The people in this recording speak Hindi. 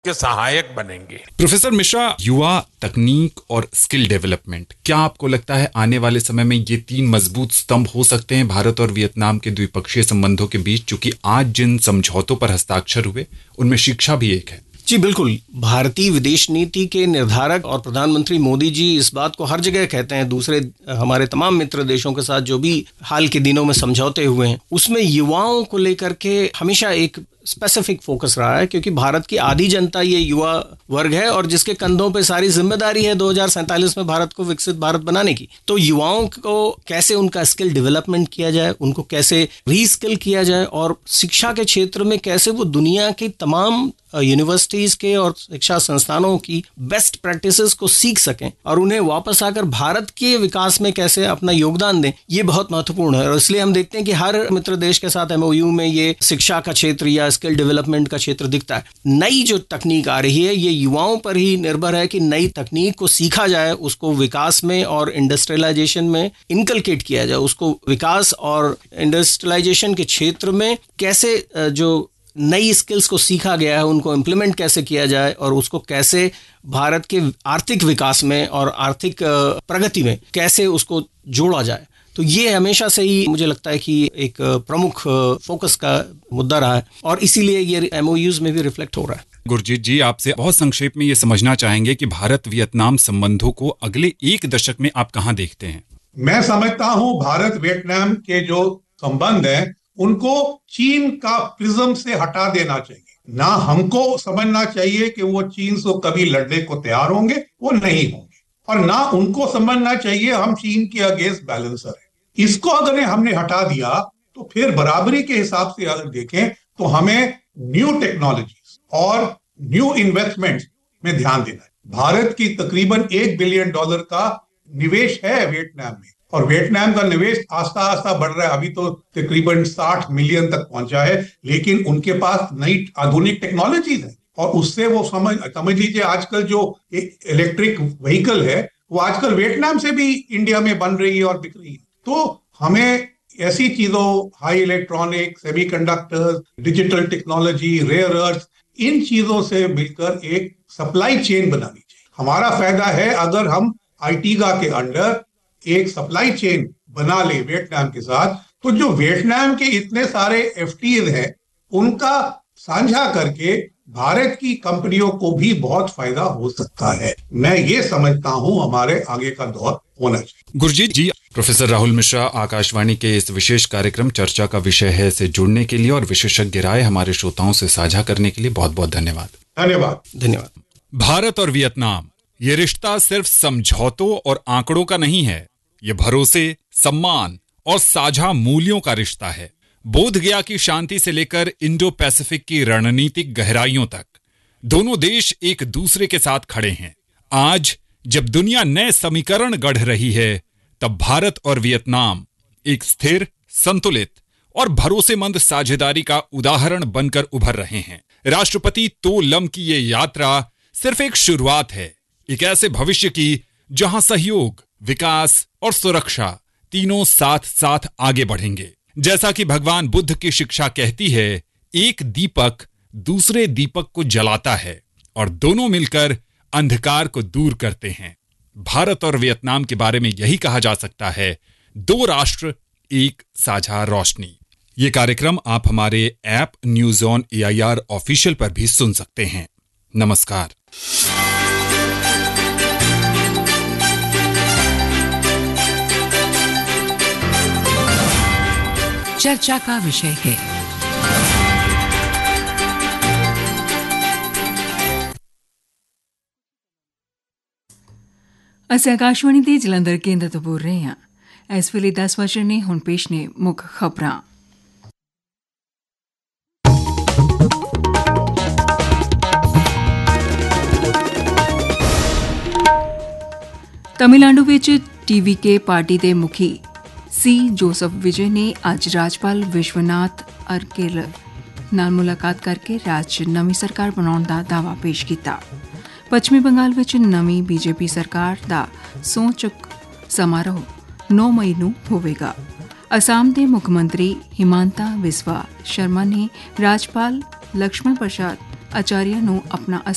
के सहायक बनेंगे। प्रोफेसर मिश्रा, युवा, तकनीक और स्किल डेवलपमेंट, क्या आपको लगता है आने वाले समय में ये 3 मजबूत स्तंभ हो सकते हैं भारत और वियतनाम के द्विपक्षीय संबंधों के बीच? चूंकि आज जिन समझौतों पर हस्ताक्षर हुए उनमें शिक्षा भी एक है। जी बिल्कुल, भारतीय विदेश नीति के निर्धारक और प्रधानमंत्री मोदी जी इस बात को हर जगह कहते हैं, दूसरे हमारे तमाम मित्र देशों के साथ जो भी हाल के दिनों में समझौते हुए हैं उसमें युवाओं को लेकर के हमेशा एक स्पेसिफिक फोकस रहा है, क्योंकि भारत की आधी जनता ये युवा वर्ग है और जिसके कंधों पे सारी जिम्मेदारी है 2047 में भारत को विकसित भारत बनाने की। तो युवाओं को कैसे उनका स्किल डेवलपमेंट किया जाए, उनको कैसे रीस्किल किया जाए और शिक्षा के क्षेत्र में कैसे वो दुनिया की तमाम यूनिवर्सिटीज के और शिक्षा संस्थानों की बेस्ट प्रैक्टिसेस को सीख सकें और उन्हें वापस आकर भारत के विकास में कैसे अपना योगदान दें, ये बहुत महत्वपूर्ण है। और इसलिए हम देखते हैं कि हर मित्र देश के साथ MOU में ये शिक्षा का क्षेत्र या स्किल डेवलपमेंट का क्षेत्र दिखता है। नई जो तकनीक आ रही है ये युवाओं पर ही निर्भर है कि नई तकनीक को सीखा जाए, उसको विकास में और इंडस्ट्रियलाइजेशन में इनकलकेट किया जाए, उसको विकास और इंडस्ट्रियलाइजेशन के क्षेत्र में कैसे जो नई स्किल्स को सीखा गया है उनको इम्प्लीमेंट कैसे किया जाए और उसको कैसे भारत के आर्थिक विकास में और आर्थिक प्रगति में कैसे उसको जोड़ा जाए। तो ये हमेशा से ही मुझे लगता है कि एक प्रमुख फोकस का मुद्दा रहा है और इसीलिए ये MOUs में भी रिफ्लेक्ट हो रहा है। गुरजीत जी, आपसे बहुत संक्षेप में ये समझना चाहेंगे कि भारत वियतनाम संबंधों को अगले 1 दशक में आप कहां देखते हैं? मैं समझता हूं भारत वियतनाम के जो संबंध है उनको चीन का प्रिज्म से हटा देना चाहिए। ना हमको समझना चाहिए कि वो चीन से कभी लड़ने को तैयार होंगे, वो नहीं होंगे, और ना उनको समझना चाहिए हम चीन के अगेंस्ट बैलेंसर है। इसको अगर हमने हटा दिया तो फिर बराबरी के हिसाब से अगर देखें तो हमें न्यू टेक्नोलॉजीज और न्यू इन्वेस्टमेंट में ध्यान देना है। भारत की तकरीबन $1 बिलियन का निवेश है वियतनाम में और वियतनाम का निवेश आस्ता आस्ता बढ़ रहा है। अभी तो तकरीबन 60 मिलियन तक पहुंचा है, लेकिन उनके पास नई आधुनिक टेक्नोलॉजीज है और उससे वो समझ लीजिए आजकल जो इलेक्ट्रिक व्हीकल है वो आजकल वियतनाम से भी इंडिया में बन रही है और बिक रही है। तो हमें ऐसी चीजों, high electronic, semiconductors, digital technology, rare earth, इन चीजों से मिलकर एक सप्लाई चेन बनानी चाहिए। हमारा फायदा है अगर हम आईटीगा के अंडर एक सप्लाई चेन बना ले वियतनाम के साथ, तो जो वियतनाम के इतने सारे FTAs हैं उनका साझा करके भारत की कंपनियों को भी बहुत फायदा हो सकता है। मैं ये समझता हूं हमारे आगे का दौर होना चाहिए। गुरजीत जी, प्रोफेसर राहुल मिश्रा आकाशवाणी के इस विशेष कार्यक्रम चर्चा का विषय है से जुड़ने के लिए और विशेषज्ञ राय हमारे श्रोताओं से साझा करने के लिए बहुत बहुत धन्यवाद। धन्यवाद। भारत और वियतनाम, ये रिश्ता सिर्फ समझौतों और आंकड़ों का नहीं है, ये भरोसे, सम्मान और साझा मूल्यों का रिश्ता है। बोध गया की शांति से लेकर इंडो पैसिफिक की रणनीतिक गहराइयों तक दोनों देश एक दूसरे के साथ खड़े हैं। आज जब दुनिया नए समीकरण गढ़ रही है, तब भारत और वियतनाम एक स्थिर, संतुलित और भरोसेमंद साझेदारी का उदाहरण बनकर उभर रहे हैं। राष्ट्रपति तो लम की ये यात्रा सिर्फ एक शुरुआत है, एक ऐसे भविष्य की जहां सहयोग, विकास और सुरक्षा तीनों साथ साथ आगे बढ़ेंगे। जैसा कि भगवान बुद्ध की शिक्षा कहती है, एक दीपक दूसरे दीपक को जलाता है और दोनों मिलकर अंधकार को दूर करते हैं। भारत और वियतनाम के बारे में यही कहा जा सकता है, 2 राष्ट्र एक साझा रोशनी। ये कार्यक्रम आप हमारे app news on AIR official पर भी सुन सकते हैं। नमस्कार। चर्चा का विषय है। ਅਸੀਂ ਆਕਾਸ਼ਵਾਣੀ ਦੇ ਜਲੰਧਰ ਕੇਂਦਰ ਤੋਂ ਬੋਲ ਰਹੇ ਹਾਂ। ਇਸ ਵੇਲੇ 10 ਵਜੇ ਨੇ। ਹੁਣ ਪੇਸ਼ ਨੇ ਮੁੱਖ ਖਬਰਾਂ। तमिलनाडु ਵਿੱਚ TVK ਪਾਰਟੀ ਦੇ ਮੁਖੀ C. जोसेफ विजय ने ਅੱਜ ਰਾਜਪਾਲ ਵਿਸ਼ਵਨਾਥ ਅਰਕੇਲ ਨਾਲ ਮੁਲਾਕਾਤ ਕਰਕੇ ਰਾਜ 'ਚ ਨਵੀਂ ਸਰਕਾਰ ਬਣਾਉਣ ਦਾ ਦਾਅਵਾ ਪੇਸ਼ ਕੀਤਾ। ਪੱਛਮੀ ਬੰਗਾਲ ਵਿੱਚ ਨਵੀਂ BJP ਸਰਕਾਰ ਦਾ ਸਹੁੰ ਚੁੱਕ ਸਮਾਰੋਹ 9 ਮਈ ਨੂੰ ਹੋਵੇਗਾ। ਅਸਾਮ ਦੇ ਮੁੱਖ ਮੰਤਰੀ ਹਿਮਾਂਤਾ ਬਿਸਵਾ ਸ਼ਰਮਾ ਨੇ ਰਾਜਪਾਲ ਲਕਸ਼ਮਣ ਪ੍ਰਸਾਦ ਆਚਾਰੀਆ ਨੂੰ ਆਪਣਾ